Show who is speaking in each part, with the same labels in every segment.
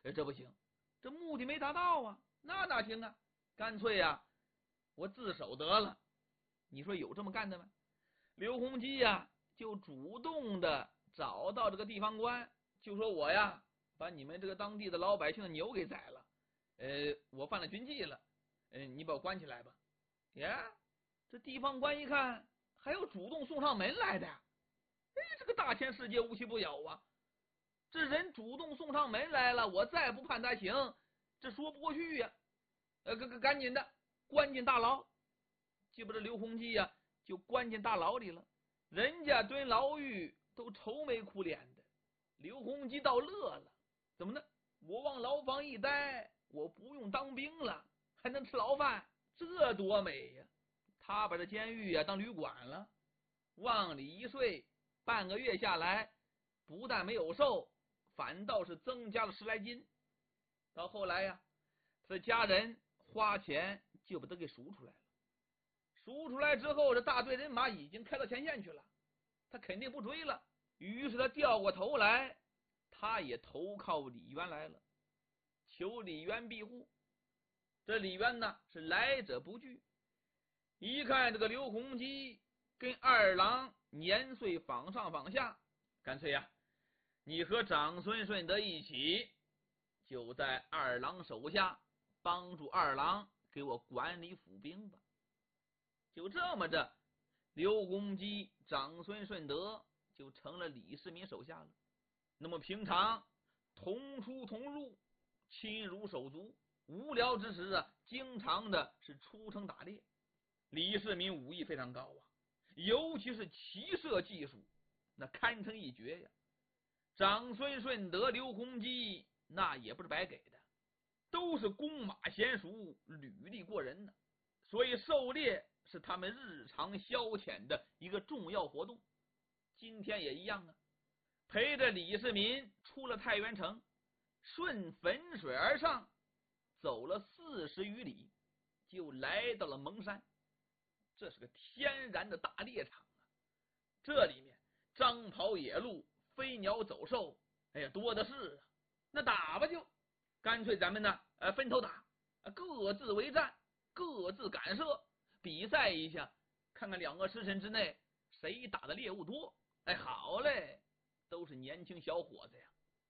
Speaker 1: 这不行，这目的没达到啊，那哪行啊？干脆呀，我自首得了。你说有这么干的吗？刘洪基呀，就主动的找到这个地方官，就说我呀，把你们这个当地的老百姓的牛给宰了，我犯了军纪了，你把我关起来吧。呀，这地方官一看，还有主动送上门来的，这个大千世界无奇不有啊！这人主动送上门来了，我再不判他刑，这说不过去呀。赶紧的关进大牢，就把这刘洪基呀就关进大牢里了。人家蹲牢狱都愁眉苦脸的，刘洪基倒乐了，怎么呢？我往牢房一待，我不用当兵了，还能吃牢饭，这多美呀！他把这监狱当旅馆了，往里一睡，半个月下来，不但没有瘦，反倒是增加了10来斤。到后来呀，这家人花钱就把他给赎出来了。赎出来之后，这大队人马已经开到前线去了，他肯定不追了。于是他掉过头来，他也投靠李渊来了，求李渊庇护。这李渊呢是来者不拒，一看这个刘洪基跟二郎年岁仿上仿下，干脆呀，你和长孙顺德一起，就在二郎手下帮助二郎给我管理府兵吧。就这么着，刘洪基、长孙顺德就成了李世民手下了。那么平常同出同入，亲如手足，无聊之时啊，经常的是出城打猎。李世民武艺非常高啊，尤其是骑射技术，那堪称一绝呀。长孙顺德、刘洪基那也不是白给的，都是弓马娴熟，履历过人呢。所以狩猎是他们日常消遣的一个重要活动。今天也一样啊，陪着李世民出了太原城，顺汾水而上，走了40余里，就来到了蒙山。这是个天然的大猎场啊，这里面张跑野鹿、飞鸟走兽，哎呀，多的是啊。那打吧就，干脆咱们呢，分头打，各自为战，各自赶射，比赛一下，看看2个时辰之内谁打的猎物多。哎，好嘞，都是年轻小伙子呀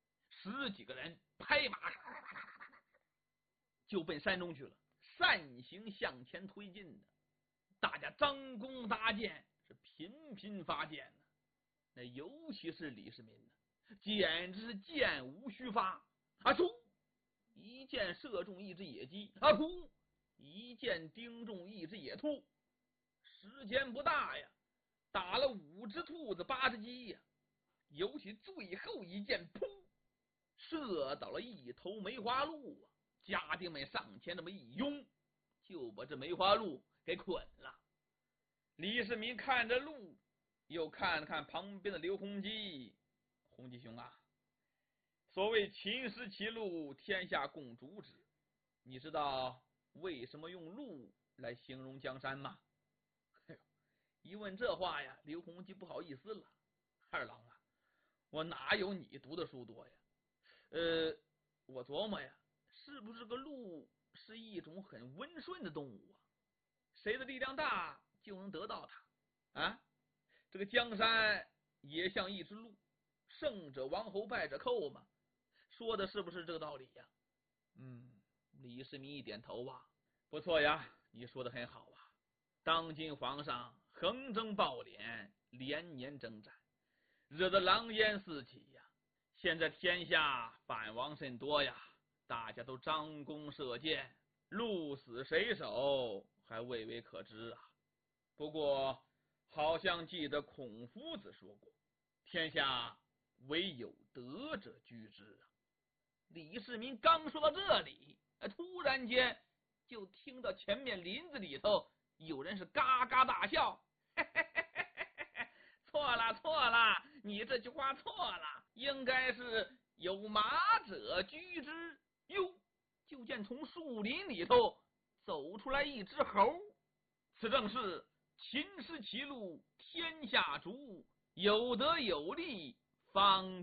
Speaker 1: ，10几个人拍马就奔山中去了，扇形向前推进的。大家张弓搭箭，是频频发箭呢。那尤其是李世民呢，简直是箭无虚发啊！冲！一箭射中一只野鸡啊！噗！一箭钉中一只野兔。时间不大呀，打了5只兔子8只鸡呀。尤其最后一箭，噗！射倒了一头梅花鹿啊！家丁们上前这么一拥，就把这梅花鹿给捆了。李世民看着鹿，又看了看旁边的刘洪基，洪基兄啊，所谓秦时其鹿，天下共主之。你知道为什么用鹿来形容江山吗？哎呦，一问这话呀，刘洪基不好意思了。二郎啊，我哪有你读的书多呀？我琢磨呀，是不是个鹿是一种很温顺的动物啊？谁的力量大就能得到它啊！这个江山也像一只鹿，胜者王侯，败者寇嘛。说的是不是这个道理呀？李世民一点头啊，不错呀，你说的很好啊。当今皇上横征暴敛，连年征战，惹得狼烟四起呀。现在天下反王甚多呀，大家都张弓射箭，鹿死谁手还未为可知啊。不过好像记得孔夫子说过，天下唯有德者居之啊。李世民刚说到这里，突然间就听到前面林子里头有人是嘎嘎大笑，错了错了，你这句话错了，应该是有马者居之。哟，就见从树林里头走出来一只猴，此正是秦时其鹿，天下逐，有德有力，方